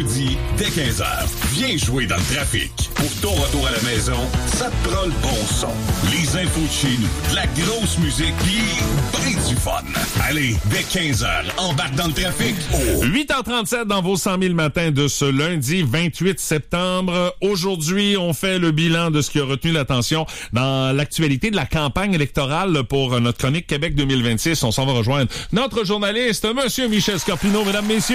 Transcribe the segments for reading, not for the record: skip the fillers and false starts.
jeudi, dès 15h. Viens jouer dans le trafic. Pour ton retour à la maison, ça te prend le bon son. Les infos de chez nous, de la grosse musique, pis ben du fun. Allez, dès 15h, embarque dans le trafic. 8h37 dans vos 100 000 matins de ce lundi 28 septembre. Aujourd'hui, on fait le bilan de ce qui a retenu l'attention dans l'actualité de la campagne électorale pour notre chronique Québec 2026. On s'en va rejoindre notre journaliste, Monsieur Michel Scarpino, mesdames, messieurs.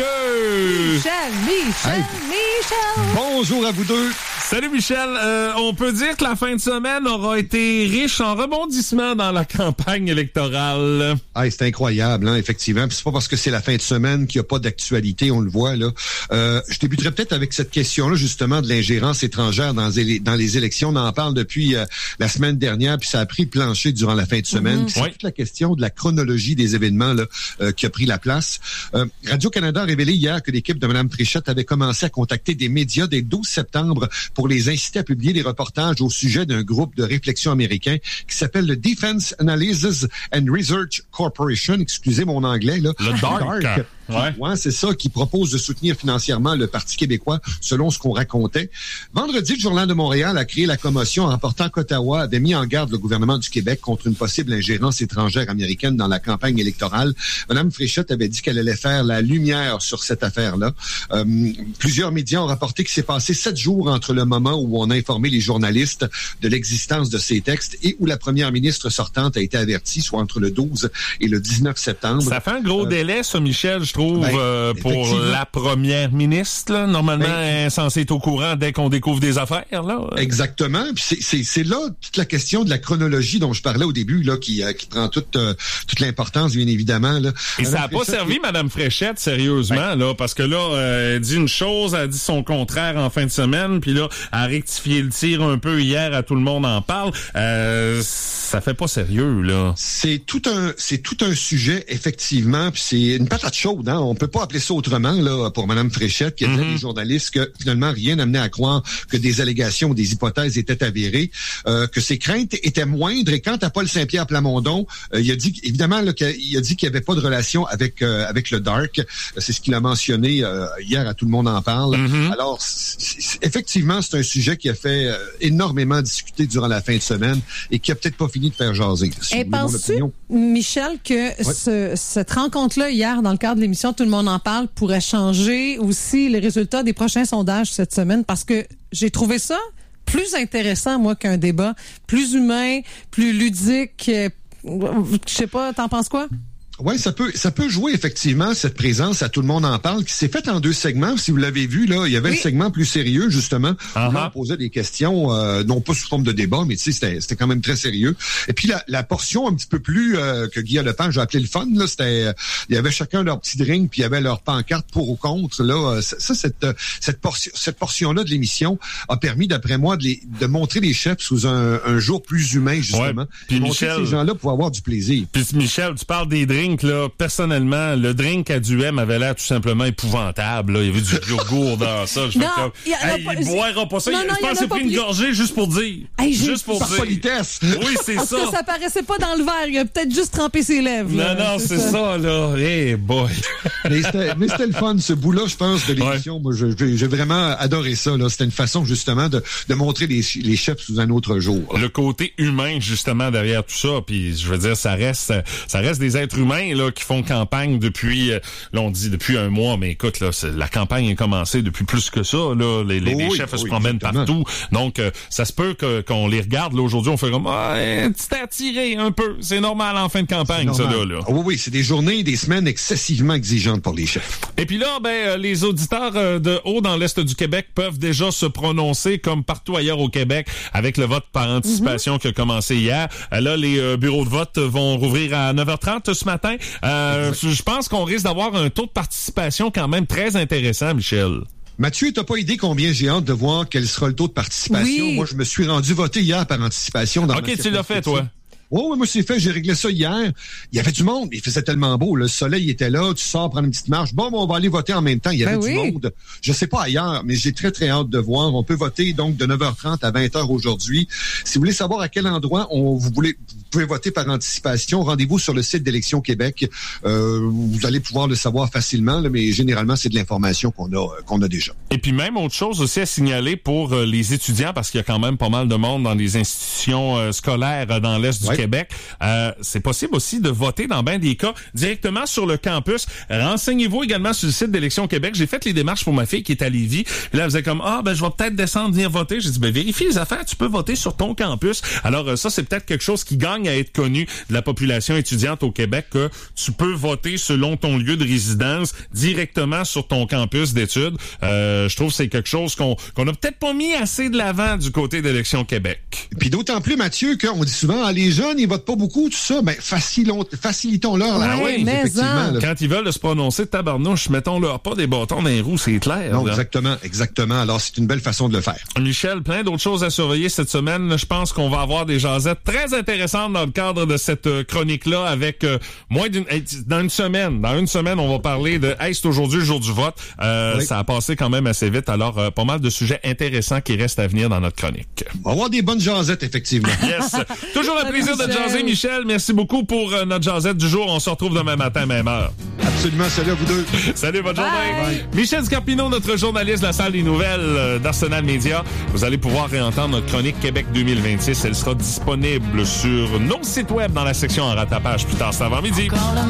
Michel. Bonjour à vous deux. Salut Michel. On peut dire que la fin de semaine aura été riche en rebondissements dans la campagne électorale. C'est incroyable, hein, effectivement. Puis c'est pas parce que c'est la fin de semaine qu'il n'y a pas d'actualité, on le voit là. Je débuterai peut-être avec cette question-là, justement, de l'ingérence étrangère dans les élections. On en parle depuis la semaine dernière, puis ça a pris le plancher durant la fin de semaine. C'est toute la question de la chronologie des événements là, qui a pris la place. Radio-Canada a révélé hier que l'équipe de Mme Fréchette avait commencé à contacter des médias dès 12 septembre pour les inciter à publier des reportages au sujet d'un groupe de réflexion américain qui s'appelle le Defense Analysis and Research Corporation. Excusez mon anglais, là. Le DARC. Ouais, c'est ça, qui propose de soutenir financièrement le Parti québécois, selon ce qu'on racontait. Vendredi, le Journal de Montréal a créé la commotion en rapportant qu'Ottawa avait mis en garde le gouvernement du Québec contre une possible ingérence étrangère américaine dans la campagne électorale. Mme Fréchette avait dit qu'elle allait faire la lumière sur cette affaire-là. Plusieurs médias ont rapporté qu'il s'est passé 7 jours entre le moment où on a informé les journalistes de l'existence de ces textes et où la première ministre sortante a été avertie, soit entre le 12 et le 19 septembre. Ça fait un gros délai, ça, Michel, je trouve, pour la première ministre. Là. Normalement, elle est censée être au courant dès qu'on découvre des affaires. Là. Exactement. Puis c'est là toute la question de la chronologie dont je parlais au début, là, qui prend toute l'importance, bien évidemment. Là. Et ça n'a pas servi Mme Fréchette, sérieusement, là, parce que là, elle dit une chose, elle dit son contraire en fin de semaine, puis là, elle a rectifié le tir un peu hier, à tout le monde en parle. Ça fait pas sérieux, là. C'est tout un sujet, effectivement, puis c'est une patate chaude, hein. On peut pas appeler ça autrement, là, pour Mme Fréchette, qui a dit à des journalistes que, finalement, rien n'amenait à croire que des allégations ou des hypothèses étaient avérées, que ses craintes étaient moindres. Et quant à Paul Saint-Pierre Plamondon, il a dit, évidemment, là, qu'il a dit qu'il n'y avait pas de relation avec le DARC. C'est ce qu'il a mentionné hier, à tout le monde en parle. Alors, effectivement, c'est un sujet qui a fait énormément discuter durant la fin de semaine et qui a peut-être pas fini de faire jaser. Et penses-tu, Michel, que cette rencontre-là hier, dans le cadre de l'émission Tout le monde en parle, pourrait changer aussi les résultats des prochains sondages cette semaine? Parce que j'ai trouvé ça plus intéressant, moi, qu'un débat plus humain, plus ludique. Je sais pas, t'en penses quoi? Oui, ça peut jouer effectivement, cette présence à Tout le monde en parle, qui s'est faite en 2 segments. Si vous l'avez vu, là, il y avait le segment plus sérieux, justement, où on posait des questions, non pas sous forme de débat, mais tu sais, c'était quand même très sérieux. Et puis la portion un petit peu plus que Guy Lepage a appelé le fun, là, c'était, il y avait chacun leur petit drink, puis il y avait leur pancarte pour ou contre. Là, cette portion-là de l'émission a permis, d'après moi, de montrer les chefs sous un jour plus humain, justement. Ouais. Puis montrer Michel, que ces gens-là pour avoir du plaisir. Puis Michel, tu parles des drinks. Là, personnellement, le drink à Duhem avait l'air tout simplement épouvantable. Là. Il y avait du yogourt dans ça. Je il boira pas ça. Je pense que c'est pris une gorgée juste pour dire. Juste pour dire. Politesse. Oui, c'est ça. Ça paraissait pas dans le verre. Il a peut-être juste trempé ses lèvres. Non, c'est ça, là. Hey boy. mais c'était le fun, ce bout-là, je pense, de l'émission. Moi, j'ai vraiment adoré ça. Là. C'était une façon, justement, de montrer les chefs sous un autre jour. Là. Le côté humain, justement, derrière tout ça. Puis, je veux dire, ça reste des êtres humains là, qui font campagne depuis, là, on dit depuis un mois, mais écoute, là, la campagne a commencé depuis plus que ça, là. Les chefs se promènent partout. Donc, ça se peut qu'on les regarde, là, aujourd'hui, on fait comme, petit attiré un peu. C'est normal en fin de campagne, ça, là. Oui, c'est des journées, des semaines excessivement exigeantes pour les chefs. Et puis là, les auditeurs de haut dans l'Est du Québec peuvent déjà se prononcer comme partout ailleurs au Québec avec le vote par anticipation qui a commencé hier. Là, les bureaux de vote vont rouvrir à 9h30 ce matin. Je pense qu'on risque d'avoir un taux de participation quand même très intéressant, Michel. Mathieu, t'as pas idée combien j'ai hâte de voir quel sera le taux de participation. Oui. Moi, je me suis rendu voter hier par anticipation. OK, tu l'as fait, toi. Oh, oui, moi, c'est fait. J'ai réglé ça hier. Il y avait du monde. Il faisait tellement beau. Le soleil était là. Tu sors prendre une petite marche. Bon, on va aller voter en même temps. Il y avait du monde. Je sais pas ailleurs, mais j'ai très, très hâte de voir. On peut voter donc de 9h30 à 20h aujourd'hui. Si vous voulez savoir à quel endroit vous pouvez voter par anticipation, rendez-vous sur le site d'Élections Québec. Vous allez pouvoir le savoir facilement, là, mais généralement, c'est de l'information qu'on a déjà. Et puis même autre chose aussi à signaler pour les étudiants, parce qu'il y a quand même pas mal de monde dans les institutions scolaires dans l'Est du Québec. C'est possible aussi de voter dans bien des cas directement sur le campus. Renseignez-vous également sur le site d'Élections Québec. J'ai fait les démarches pour ma fille qui est à Lévis. Puis là, elle faisait comme, je vais peut-être descendre, venir voter. J'ai dit, vérifie les affaires, tu peux voter sur ton campus. Alors ça, c'est peut-être quelque chose qui gagne à être connu de la population étudiante au Québec, que tu peux voter selon ton lieu de résidence directement sur ton campus d'études. Je trouve que c'est quelque chose qu'on a peut-être pas mis assez de l'avant du côté d'Élections Québec. Puis d'autant plus, Mathieu, qu'on dit souvent, les jeunes, ils votent pas beaucoup, tout ça. Facilitons-leur la route, effectivement. Quand ils veulent se prononcer, tabarnouche, mettons-leur pas des bâtons dans les roues, c'est clair. Non, là. exactement. Alors, c'est une belle façon de le faire. Michel, plein d'autres choses à surveiller cette semaine. Je pense qu'on va avoir des jasettes très intéressantes dans le cadre de cette chronique-là avec dans une semaine. Dans une semaine, on va parler de c'est aujourd'hui le jour du vote. Ça a passé quand même assez vite. Alors, pas mal de sujets intéressants qui restent à venir dans notre chronique. On va avoir des bonnes jasettes, effectivement. Yes. Toujours un plaisir de jaser, Michel. Merci beaucoup pour notre jasette du jour. On se retrouve demain matin, même heure. Absolument. Salut à vous deux. Salut, bonne journée. Bye. Michel Scarpino, notre journaliste de la salle des nouvelles d'Arsenal Média. Vous allez pouvoir réentendre notre chronique Québec 2026. Elle sera disponible sur nos sites web dans la section en rattrapage plus tard cet avant-midi.